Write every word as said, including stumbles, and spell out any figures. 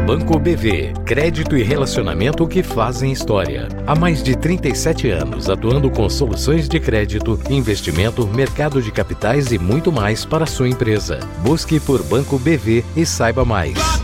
Banco B V, crédito e relacionamento que fazem história. Há mais de trinta e sete anos atuando com soluções de crédito, investimento, mercado de capitais e muito mais para a sua empresa. Busque por Banco B V e saiba mais.